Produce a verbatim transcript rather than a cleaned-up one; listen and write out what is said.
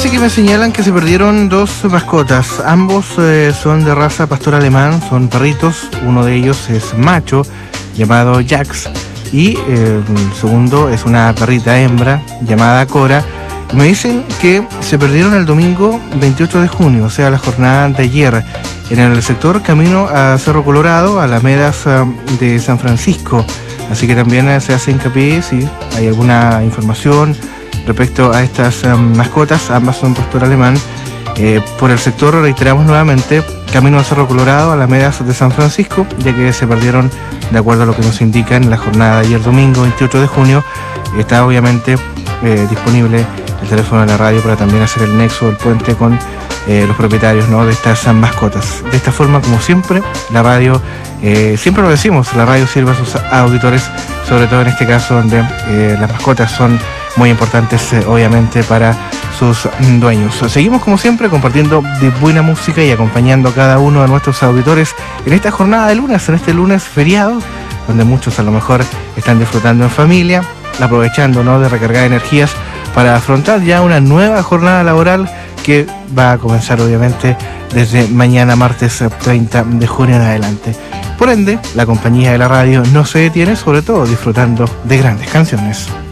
Fíjese que me señalan que se perdieron dos mascotas. Ambos eh, son de raza pastor alemán, son perritos. Uno de ellos es macho, llamado Jax, y eh, el segundo es una perrita hembra, llamada Cora. Me dicen que se perdieron el domingo veintiocho de junio, o sea, la jornada de ayer, en el sector camino a Cerro Colorado, a Alamedas de San Francisco. Así que también se hace hincapié si hay alguna información respecto a estas um, mascotas. Ambas son pastor alemán. Eh, por el sector, reiteramos nuevamente, camino a Cerro Colorado, Alamedas de San Francisco, ya que se perdieron de acuerdo a lo que nos indica en la jornada de ayer domingo veintiocho de junio. Está obviamente eh, disponible el teléfono de la radio para también hacer el nexo, el puente con eh, los propietarios, ¿no?, de estas mascotas. De esta forma, como siempre, la radio, eh, siempre lo decimos, la radio sirve a sus auditores, sobre todo en este caso donde eh, las mascotas son muy importantes, eh, obviamente, para sus dueños. Seguimos, como siempre, compartiendo de buena música y acompañando a cada uno de nuestros auditores en esta jornada de lunes, en este lunes feriado, donde muchos a lo mejor están disfrutando en familia, aprovechando, ¿no?, de recargar energías para afrontar ya una nueva jornada laboral que va a comenzar obviamente desde mañana martes treinta de junio en adelante. Por ende, la compañía de la radio no se detiene, sobre todo disfrutando de grandes canciones.